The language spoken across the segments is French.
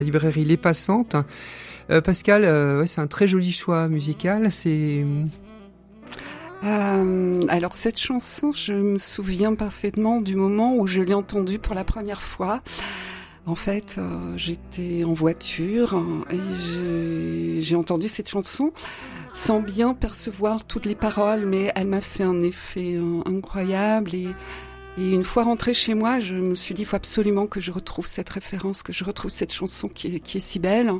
La librairie Les Passantes. Pascal, ouais, c'est un très joli choix musical. Alors cette chanson, je me souviens parfaitement du moment où je l'ai entendue pour la première fois. En fait, j'étais en voiture et j'ai entendu cette chanson sans bien percevoir toutes les paroles, mais elle m'a fait un effet incroyable. Et une fois rentrée chez moi, je me suis dit, il faut absolument que je retrouve cette référence, que je retrouve cette chanson qui est si belle.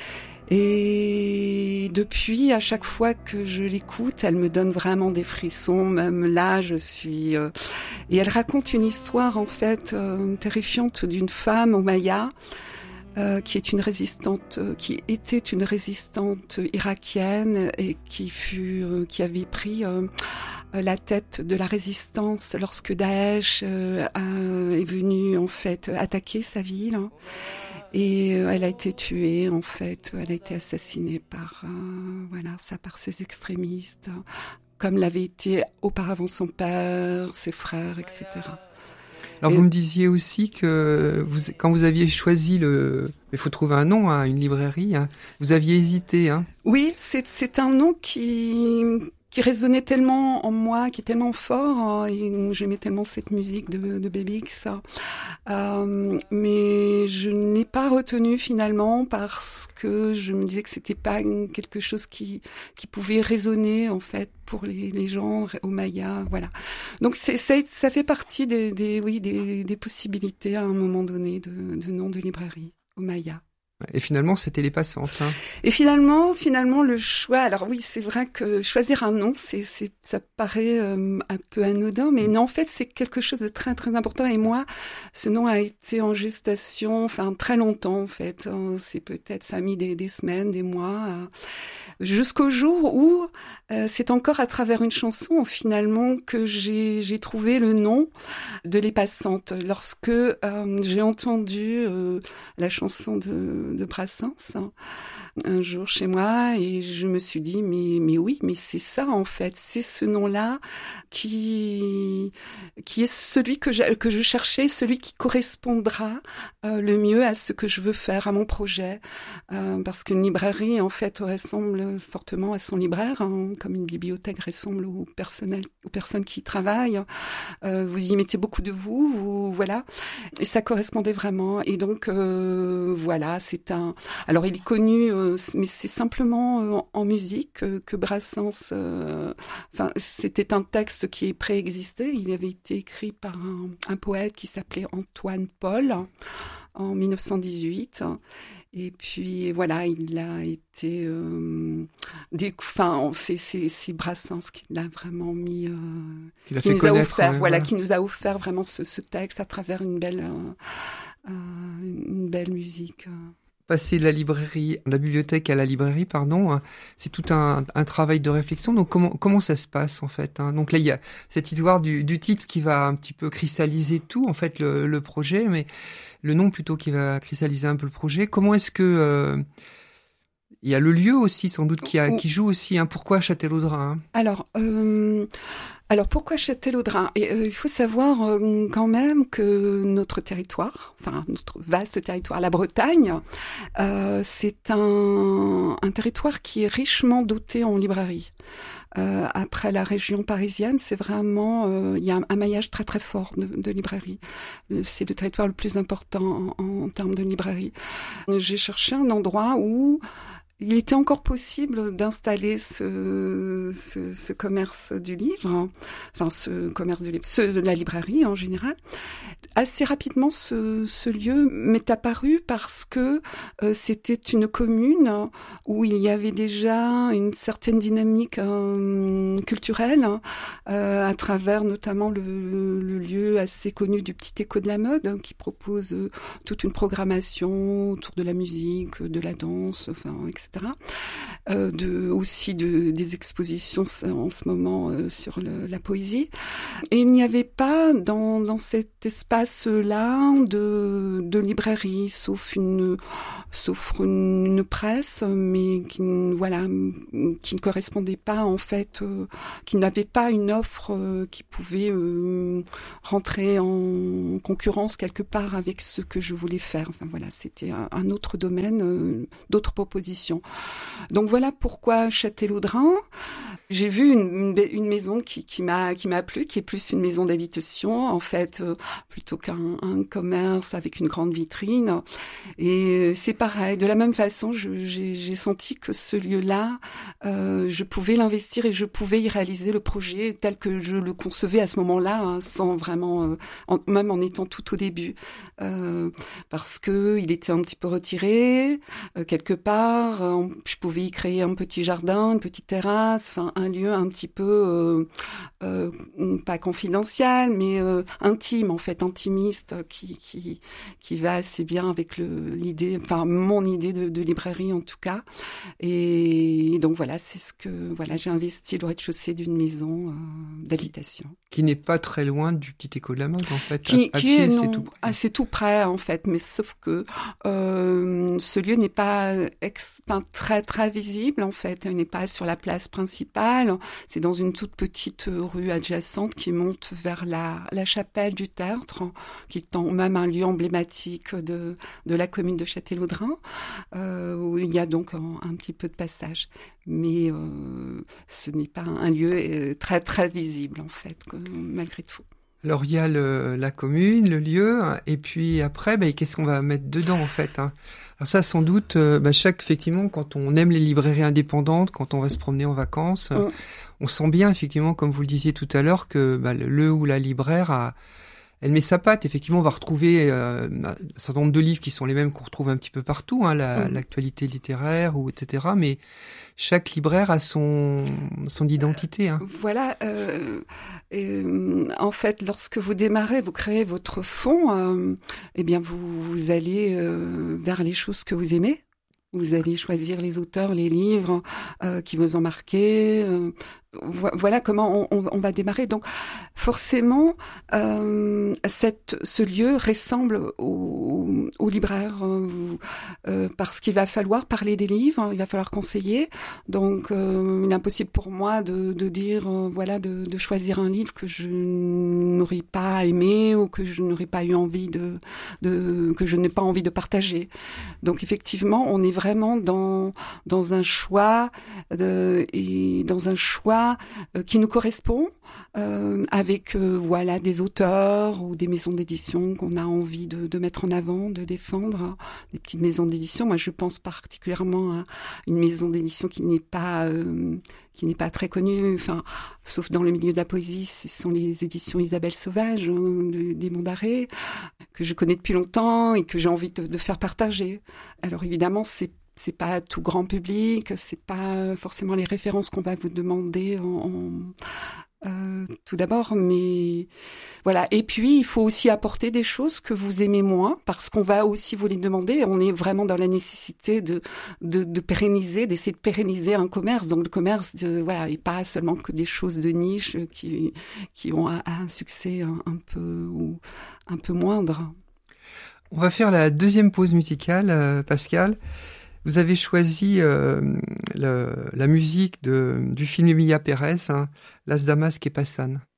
Et depuis, à chaque fois que je l'écoute, elle me donne vraiment des frissons. Même là, je suis... Et elle raconte une histoire, en fait, terrifiante d'une femme, Oumaya, qui était une résistante irakienne et qui avait pris la tête de la résistance lorsque Daesh est venu, en fait, attaquer sa ville. Et elle a été tuée, en fait, elle a été assassinée par ses extrémistes, comme l'avait été auparavant son père, ses frères, etc. Alors vous me disiez aussi que quand vous aviez choisi il faut trouver un nom à une librairie, hein, vous aviez hésité. Hein. Oui, c'est un nom qui résonnait tellement en moi, qui est tellement fort, et j'aimais tellement cette musique de Baby X. Mais je ne l'ai pas retenu finalement parce que je me disais que c'était pas quelque chose qui pouvait résonner en fait pour les gens au Maya, voilà. Donc ça fait partie des possibilités à un moment donné de nom de librairie au Maya. Et finalement, c'était Les Passantes. Hein. Et finalement, le choix. Alors oui, c'est vrai que choisir un nom, ça paraît un peu anodin, mais non, en fait, c'est quelque chose de très très important. Et moi, ce nom a été en gestation, très longtemps en fait. Ça a mis des semaines, des mois, jusqu'au jour où c'est encore à travers une chanson finalement que j'ai trouvé le nom de Les Passantes. Lorsque j'ai entendu la chanson de Brassens un jour chez moi et je me suis dit mais oui, mais c'est ça en fait, c'est ce nom-là qui est celui que je cherchais, celui qui correspondra le mieux à ce que je veux faire, à mon projet, parce qu'une librairie en fait ressemble fortement à son libraire, hein, comme une bibliothèque ressemble au personnes qui y travaillent. Vous y mettez beaucoup de vous, voilà, et ça correspondait vraiment. Et donc voilà, alors il est connu, mais c'est simplement en musique que Brassens. C'était un texte qui préexistait. Il avait été écrit par un poète qui s'appelait Antoine Paul en 1918. Et puis voilà, il a été c'est Brassens qui l'a vraiment mis, qui nous a offert, qui nous a offert vraiment ce texte à travers une belle musique. Passer de la bibliothèque à la librairie, pardon, c'est tout un travail de réflexion. Donc comment ça se passe en fait, hein. Donc là il y a cette histoire du titre qui va un petit peu cristalliser tout en fait le projet, mais le nom plutôt qui va cristalliser un peu le projet. Comment est-ce que il y a le lieu aussi sans doute qui joue aussi, hein. Pourquoi Châtellerault-Drain, hein? Alors pourquoi Châtellerault-Drain? Et il faut savoir quand même que notre territoire, notre vaste territoire, la Bretagne, c'est un territoire qui est richement doté en librairies. Après la région parisienne, c'est vraiment il y a un maillage très très fort de librairies. C'est le territoire le plus important en termes de librairies. J'ai cherché un endroit où il était encore possible d'installer ce commerce du livre, de la librairie en général. Assez rapidement, ce lieu m'est apparu parce que c'était une commune où il y avait déjà une certaine dynamique culturelle à travers notamment le lieu assez connu du Petit Écho de la Mode qui propose toute une programmation autour de la musique, de la danse, etc. Aussi des expositions en ce moment sur la poésie. Et il n'y avait pas dans cet espace-là de librairie, sauf une presse, mais qui ne correspondait pas en fait, qui n'avait pas une offre qui pouvait rentrer en concurrence quelque part avec ce que je voulais faire. Enfin voilà, c'était un autre domaine, d'autres propositions. Donc voilà pourquoi Châtellerault. J'ai vu une maison qui m'a plu, qui est plus une maison d'habitation en fait, plutôt qu'un commerce avec une grande vitrine. Et c'est pareil, de la même façon, j'ai senti que ce lieu-là, je pouvais l'investir et je pouvais y réaliser le projet tel que je le concevais à ce moment-là, hein, sans vraiment, même en étant tout au début, parce que il était un petit peu retiré quelque part. Je pouvais y créer un petit jardin, une petite terrasse, enfin un lieu un petit peu pas confidentiel, mais intime en fait, intimiste, qui va assez bien avec l'idée, enfin mon idée de librairie en tout cas. Et donc voilà, c'est ce que j'ai investi le rez-de-chaussée d'une maison d'habitation. Qui n'est pas très loin du petit écho de la mode en fait. C'est tout près. C'est tout près en fait, mais sauf que ce lieu n'est pas très très visible en fait. Il n'est pas sur la place principale. C'est dans une toute petite rue adjacente qui monte vers la chapelle du Tertre, qui est même un lieu emblématique de la commune de Châtellerault, où il y a donc un petit peu de passage. Mais ce n'est pas un lieu très très visible en fait, malgré tout. Alors il y a la commune, le lieu, et puis après, qu'est-ce qu'on va mettre dedans en fait, hein. Alors ça, sans doute, effectivement, quand on aime les librairies indépendantes, quand on va se promener en vacances, on sent bien effectivement, comme vous le disiez tout à l'heure, que le ou la libraire elle met sa patte. Effectivement, on va retrouver un certain nombre de livres qui sont les mêmes qu'on retrouve un petit peu partout, hein, l'actualité littéraire ou etc. Mais chaque libraire a son identité. Hein. Voilà. En fait, lorsque vous démarrez, vous créez votre fond. Eh bien, vous allez vers les choses que vous aimez. Vous allez choisir les auteurs, les livres qui vous ont marqué. Voilà comment on va démarrer. Donc, forcément, ce lieu ressemble au libraire parce qu'il va falloir parler des livres, il va falloir conseiller. Donc, il est impossible pour moi de dire, de choisir un livre que je n'aurais pas aimé ou que je n'aurais pas eu envie que je n'ai pas envie de partager. Donc, effectivement, on est vraiment dans un choix qui nous correspond avec des auteurs ou des maisons d'édition qu'on a envie de mettre en avant, de défendre, des petites maisons d'édition. Moi, je pense particulièrement à une maison d'édition qui n'est pas très connue, sauf dans le milieu de la poésie. Ce sont les éditions Isabelle Sauvage des Monts d'Arrêt, que je connais depuis longtemps et que j'ai envie de faire partager. Alors évidemment, c'est pas tout grand public, c'est pas forcément les références qu'on va vous demander tout d'abord, mais voilà. Et puis, il faut aussi apporter des choses que vous aimez moins, parce qu'on va aussi vous les demander. On est vraiment dans la nécessité de pérenniser, d'essayer de pérenniser un commerce. Donc, le commerce, et pas seulement que des choses de niche qui ont un succès un peu moindre. On va faire la deuxième pause musicale, Pascal. Vous avez choisi la musique du film Emilia Pérez, Las Damas que pasan.